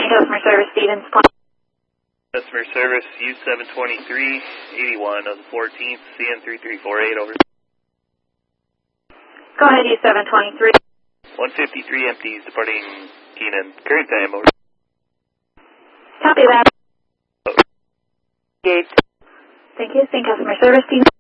St. Customer Service, Stevens. Customer Service, U723, 81 on the 14th, CN3348, over. Go ahead, U723. 153 empties departing Keenan. Current time, over. Copy that. Gate. Thank you, St. Customer Service, Stevens.